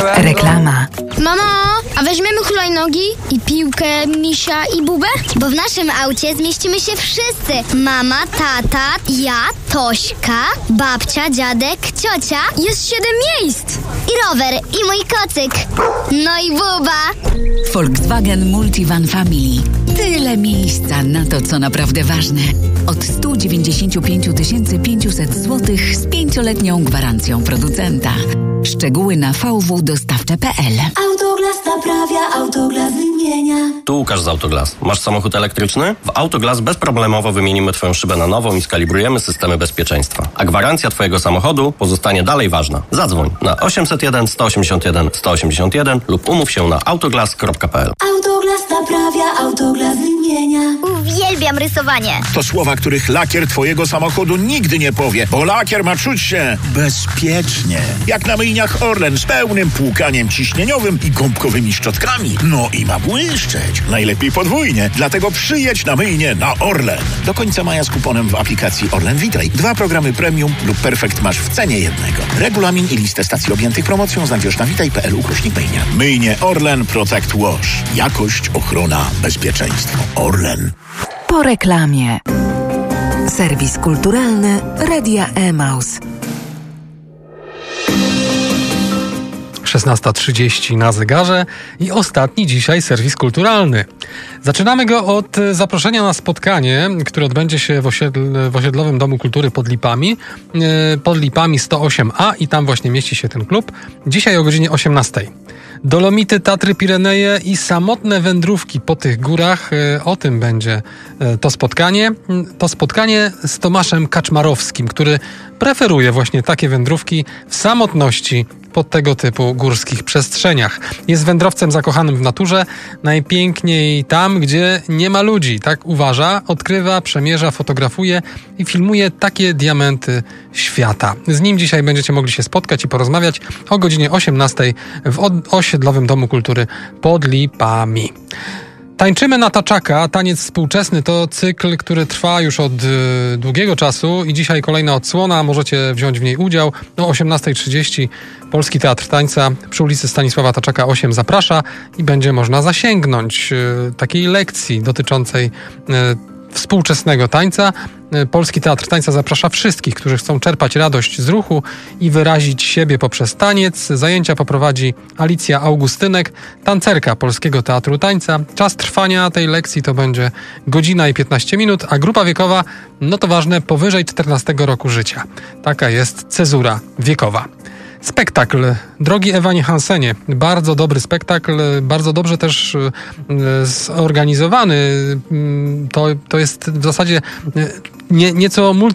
Reklama. Mamo, a weźmiemy hulajnogi i piłkę, misia i bubę? Bo w naszym aucie zmieścimy się wszyscy. Mama, tata, ja, Tośka, babcia, dziadek, ciocia. Jest 7 miejsc. I rower, i mój kocyk. No i buba. Volkswagen Multivan Family. Tyle miejsca na to, co naprawdę ważne. Od 195 500 zł z 5-letnią gwarancją producenta. Szczegóły na www.dostawcze.pl. Autoglas naprawia, Autoglas wymienia. Tu Łukasz z Autoglas. Masz samochód elektryczny? W Autoglas bezproblemowo wymienimy Twoją szybę na nową i skalibrujemy systemy bezpieczeństwa. A gwarancja Twojego samochodu pozostanie dalej ważna. Zadzwoń na 801 181 181 lub umów się na autoglas.pl. Autoglas naprawia, Autoglas wymienia. Uwielbiam rysowanie. To słowa, których lakier Twojego samochodu nigdy nie powie, bo lakier ma czuć się bezpiecznie. Jak na myjniach Orlen z pełnym płukaniem ciśnieniowym i gąbkowymi szczotkami. No i ma błyszczeć. Najlepiej podwójnie. Dlatego przyjedź na myjnię na Orlen. Do końca maja z kuponem w aplikacji Orlen Witaj. 2 programy premium lub perfekt masz w cenie jednego. Regulamin i listę stacji objętych promocją znajdziesz na witaj.pl/myjnia. Myjnie Orlen Protect Wash. Jakość, ochrona, bezpieczeństwo. Orlen. Po reklamie. Serwis kulturalny Radia Emaus. 16:30 na zegarze i ostatni dzisiaj serwis kulturalny. Zaczynamy go od zaproszenia na spotkanie, które odbędzie się w Osiedlowym Domu Kultury pod Lipami 108A i tam właśnie mieści się ten klub. Dzisiaj o godzinie 18:00. Dolomity, Tatry, Pireneje i samotne wędrówki po tych górach. O tym będzie to spotkanie. To spotkanie z Tomaszem Kaczmarowskim, który preferuje właśnie takie wędrówki w samotności po tego typu górskich przestrzeniach. Jest wędrowcem zakochanym w naturze, najpiękniej tam, gdzie nie ma ludzi. Tak uważa, odkrywa, przemierza, fotografuje i filmuje takie diamenty świata. Z nim dzisiaj będziecie mogli się spotkać i porozmawiać o godzinie 18:00 w Osiedlowym Domu Kultury pod Lipami. Tańczymy na taczaka. Taniec współczesny to cykl, który trwa już od długiego czasu i dzisiaj kolejna odsłona. Możecie wziąć w niej udział. O 18:30 Polski Teatr Tańca przy ulicy Stanisława Taczaka 8 zaprasza i będzie można zasięgnąć takiej lekcji dotyczącej współczesnego tańca. Polski Teatr Tańca zaprasza wszystkich, którzy chcą czerpać radość z ruchu i wyrazić siebie poprzez taniec. Zajęcia poprowadzi Alicja Augustynek, tancerka Polskiego Teatru Tańca. Czas trwania tej lekcji to będzie godzina i 15 minut, a grupa wiekowa, no to ważne, powyżej 14 roku życia. Taka jest cezura wiekowa. Spektakl Drogi Ewanie Hansenie. Bardzo dobry spektakl, bardzo dobrze też zorganizowany. To jest w zasadzie nieco